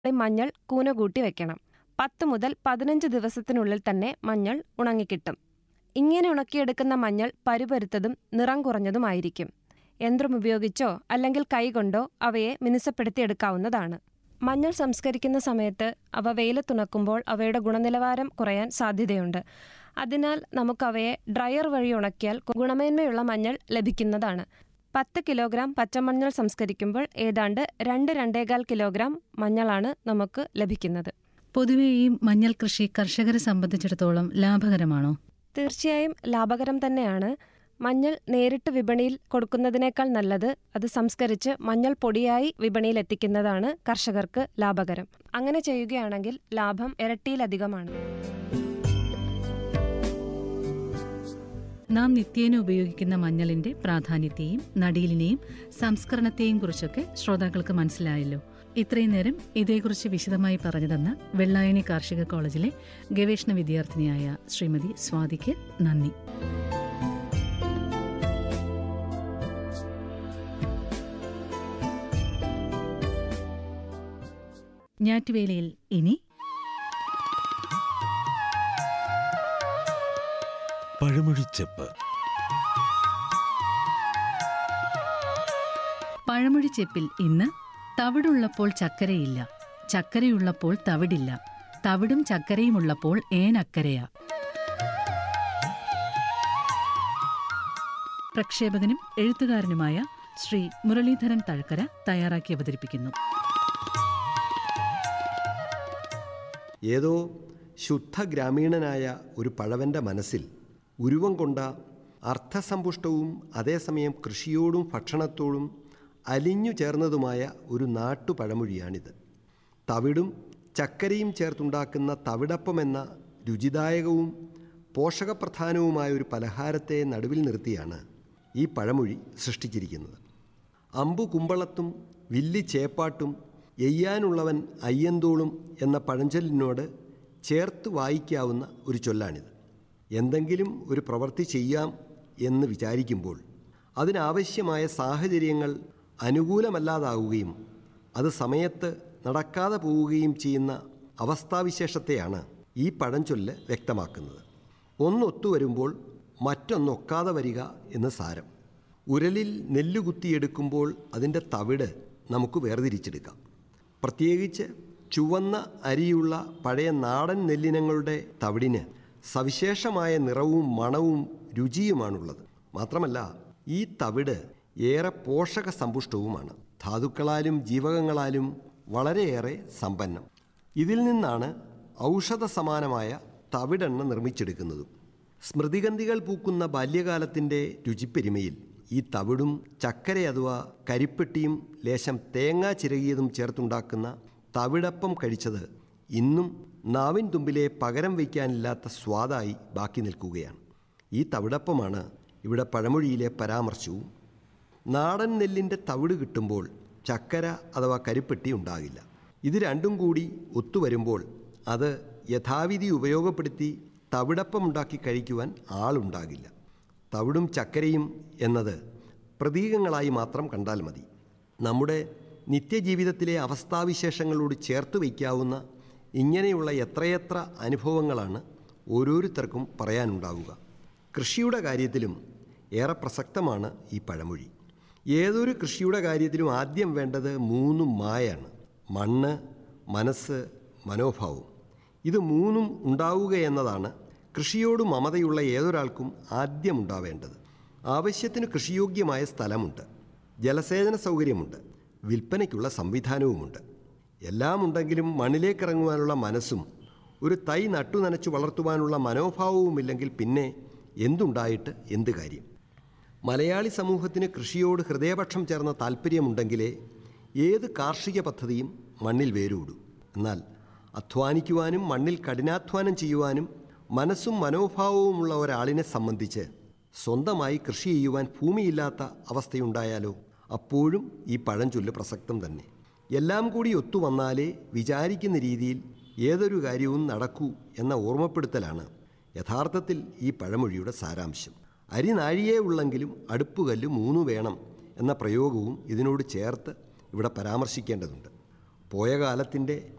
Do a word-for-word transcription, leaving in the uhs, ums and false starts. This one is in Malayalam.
മഞ്ഞൾ കൂന കൂട്ടി വെക്കണം. പത്ത് മുതൽ പതിനഞ്ച് ദിവസത്തിനുള്ളിൽ തന്നെ മഞ്ഞൾ ഉണങ്ങിക്കിട്ടും. ഇങ്ങനെ ഉണക്കിയെടുക്കുന്ന മഞ്ഞൾ പരുപരുത്തതും നിറം കുറഞ്ഞതുമായിരിക്കും. യന്ത്രമുപയോഗിച്ചോ അല്ലെങ്കിൽ കൈകൊണ്ടോ അവയെ മിനുസപ്പെടുത്തിയെടുക്കാവുന്നതാണ്. മഞ്ഞൾ സംസ്കരിക്കുന്ന സമയത്ത് അവ വെയിലത്തുണക്കുമ്പോൾ അവയുടെ ഗുണനിലവാരം കുറയാൻ സാധ്യതയുണ്ട്. അതിനാൽ നമുക്കവയെ ഡ്രയർ വഴി ഉണക്കിയാൽ ഗുണമേന്മയുള്ള മഞ്ഞൾ ലഭിക്കുന്നതാണ്. പത്ത് കിലോഗ്രാം പച്ചമഞ്ഞൾ സംസ്കരിക്കുമ്പോൾ ഏതാണ്ട് രണ്ട് രണ്ടേകാൽ കിലോഗ്രാം മഞ്ഞളാണ് നമുക്ക് ലഭിക്കുന്നത്. പൊതുവെ ഈ മഞ്ഞൾ കൃഷി കർഷകരെ സംബന്ധിച്ചിടത്തോളം ലാഭകരമാണോ? തീർച്ചയായും ലാഭകരം തന്നെയാണ്. മഞ്ഞൾ നേരിട്ട് വിപണിയിൽ കൊടുക്കുന്നതിനേക്കാൾ നല്ലത് അത് സംസ്കരിച്ച് മഞ്ഞൾ പൊടിയായി വിപണിയിൽ എത്തിക്കുന്നതാണ് കർഷകർക്ക് ലാഭകരം. അങ്ങനെ ചെയ്യുകയാണെങ്കിൽ ലാഭം ഇരട്ടിയിലധികമാണ്. നാം നിത്യേന ഉപയോഗിക്കുന്ന മഞ്ഞളിന്റെ പ്രാധാന്യത്തെയും നടീലിനെയും സംസ്കരണത്തെയും കുറിച്ചൊക്കെ ശ്രോതാക്കൾക്ക് മനസ്സിലായല്ലോ. ഇത്രയും നേരം ഇതേക്കുറിച്ച് വിശദമായി പറഞ്ഞു തന്ന വെള്ളായണി കാർഷിക കോളേജിലെ ഗവേഷണ വിദ്യാർത്ഥിനിയായ ശ്രീമതി സ്വാതിക്ക് നന്ദി. ഞാറ്റുവേലയിൽ ഇനി പഴമൊഴിച്ചെപ്പ്. പഴമൊഴിച്ചെപ്പിൽ ഇന്ന് തവിടുള്ളപ്പോൾ ചക്കരയില്ല, ചക്കരയുള്ളപ്പോൾ തവിടില്ല, തവിടും ചക്കരയുമുള്ളപ്പോൾ ഏനക്കരയാ. പ്രക്ഷേപകനും എഴുത്തുകാരനുമായ ശ്രീ മുരളീധരൻ തഴക്കര തയ്യാറാക്കി അവതരിപ്പിക്കുന്നു. ഏതോ ശുദ്ധ ഗ്രാമീണനായ ഒരു പഴവൻ്റെ മനസ്സിൽ ഉരുവം കൊണ്ട അർത്ഥസമ്പുഷ്ടവും അതേസമയം കൃഷിയോടും ഭക്ഷണത്തോടും അലിഞ്ഞു ചേർന്നതുമായ ഒരു നാട്ടുപഴമൊഴിയാണിത്. തവിടും ചക്കരയും ചേർത്തുണ്ടാക്കുന്ന തവിടപ്പമെന്ന രുചിദായകവും പോഷകപ്രധാനവുമായ ഒരു പലഹാരത്തെ നടുവിൽ നിർത്തിയാണ് ഈ പഴമൊഴി സൃഷ്ടിച്ചിരിക്കുന്നത്. അമ്പു കുമ്പളത്തും വില്ലി ചേപ്പാട്ടും എയ്യാനുള്ളവൻ അയ്യന്തോളും എന്ന പഴഞ്ചൊല്ലിനോട് ചേർത്ത് വായിക്കാവുന്ന ഒരു ചൊല്ലാണിത്. എന്തെങ്കിലും ഒരു പ്രവൃത്തി ചെയ്യാം എന്ന് വിചാരിക്കുമ്പോൾ അതിനാവശ്യമായ സാഹചര്യങ്ങൾ അനുകൂലമല്ലാതാവുകയും അത് സമയത്ത് നടക്കാതെ പോവുകയും ചെയ്യുന്ന അവസ്ഥാവിശേഷത്തെയാണ് ഈ പഴഞ്ചൊല്ല് വ്യക്തമാക്കുന്നത്. ഒന്നൊത്തുവരുമ്പോൾ മറ്റൊന്നൊക്കാതെ വരിക എന്ന് സാരം. ഉരലിൽ നെല്ലുകുത്തിയെടുക്കുമ്പോൾ അതിൻ്റെ തവിട് നമുക്ക് വേർതിരിച്ചെടുക്കാം. പ്രത്യേകിച്ച് ചുവന്ന അരിയുള്ള പഴയ നാടൻ നെല്ലിനങ്ങളുടെ തവിടിന് സവിശേഷമായ നിറവും മണവും രുചിയുമാണുള്ളത്. മാത്രമല്ല ഈ തവിട് ഏറെ പോഷക സമ്പുഷ്ടവുമാണ്. ധാതുക്കളാലും ജീവകങ്ങളാലും വളരെയേറെ സമ്പന്നം. ഇതിൽ നിന്നാണ് ഔഷധ സമാനമായ തവിടെണ്ണ നിർമ്മിച്ചെടുക്കുന്നതും. സ്മൃതിഗന്ധികൾ പൂക്കുന്ന ബാല്യകാലത്തിൻ്റെ രുചിപ്പെരുമയിൽ ഈ തവിടും ചക്കര അഥവാ കരിപ്പെട്ടിയും ലേശം തേങ്ങ ചിരകിയതും ചേർത്തുണ്ടാക്കുന്ന തവിടപ്പം കഴിച്ചത് ഇന്നും നാവിൻ തുമ്പിലെ പകരം വയ്ക്കാനില്ലാത്ത സ്വാദായി ബാക്കി നിൽക്കുകയാണ്. ഈ തവിടപ്പമാണ് ഇവിടെ പഴമൊഴിയിലെ പരാമർശവും. നാടൻ നെല്ലിൻ്റെ തവിട് കിട്ടുമ്പോൾ ചക്കര അഥവാ കരിപ്പെട്ടി ഉണ്ടാകില്ല. ഇത് രണ്ടും കൂടി ഒത്തുവരുമ്പോൾ അത് യഥാവിധി ഉപയോഗപ്പെടുത്തി തവിടപ്പം ഉണ്ടാക്കി കഴിക്കുവാൻ ആളുണ്ടാകില്ല. തവിടും ചക്കരയും എന്നത് പ്രതീകങ്ങളായി മാത്രം കണ്ടാൽ മതി. നമ്മുടെ നിത്യജീവിതത്തിലെ അവസ്ഥാവിശേഷങ്ങളോട് ചേർത്ത് വയ്ക്കാവുന്ന ഇങ്ങനെയുള്ള എത്രയെത്ര അനുഭവങ്ങളാണ് ഓരോരുത്തർക്കും പറയാനുണ്ടാവുക. കൃഷിയുടെ കാര്യത്തിലും ഏറെ പ്രസക്തമാണ് ഈ പഴമൊഴി. ഏതൊരു കൃഷിയുടെ കാര്യത്തിലും ആദ്യം വേണ്ടത് മൂന്നും മായാണ്: മണ്ണ്, മനസ്സ്, മനോഭാവം. ഇത് മൂന്നും ഉണ്ടാവുക എന്നതാണ് കൃഷിയോട് മമതയുള്ള ഏതൊരാൾക്കും ആദ്യം ഉണ്ടാവേണ്ടത്. ആവശ്യത്തിന് കൃഷിയോഗ്യമായ സ്ഥലമുണ്ട്, ജലസേചന സൗകര്യമുണ്ട്, വിൽപ്പനയ്ക്കുള്ള സംവിധാനവുമുണ്ട്. എല്ലാം ഉണ്ടെങ്കിലും മണ്ണിലേക്കിറങ്ങുവാനുള്ള മനസ്സും ഒരു തൈ നട്ടു നനച്ചു വളർത്തുവാനുള്ള മനോഭാവവുമില്ലെങ്കിൽ പിന്നെ എന്തുണ്ടായിട്ട് എന്ത് കാര്യം? മലയാളി സമൂഹത്തിന് കൃഷിയോട് ഹൃദയപക്ഷം ചേർന്ന താല്പര്യമുണ്ടെങ്കിലേ ഏത് കാർഷിക പദ്ധതിയും മണ്ണിൽ വേരൂടൂ. എന്നാൽ അധ്വാനിക്കുവാനും മണ്ണിൽ കഠിനാധ്വാനം ചെയ്യുവാനും മനസ്സും മനോഭാവവുമുള്ള ഒരാളിനെ സംബന്ധിച്ച് സ്വന്തമായി കൃഷി ചെയ്യുവാൻ ഭൂമിയില്ലാത്ത അവസ്ഥയുണ്ടായാലോ? അപ്പോഴും ഈ പഴഞ്ചൊല്ല് പ്രസക്തം തന്നെ. എല്ലാം കൂടി ഒത്തുവന്നാലേ വിചാരിക്കുന്ന രീതിയിൽ ഏതൊരു കാര്യവും നടക്കൂ എന്ന ഓർമ്മപ്പെടുത്തലാണ് യഥാർത്ഥത്തിൽ ഈ പഴമൊഴിയുടെ സാരാംശം. അരി നാഴിയേ ഉള്ളെങ്കിലും അടുപ്പുകല്ല് മൂന്ന് വേണം എന്ന പ്രയോഗവും ഇതിനോട് ചേർത്ത് ഇവിടെ പരാമർശിക്കേണ്ടതുണ്ട്. പോയ കാലത്തിൻ്റെ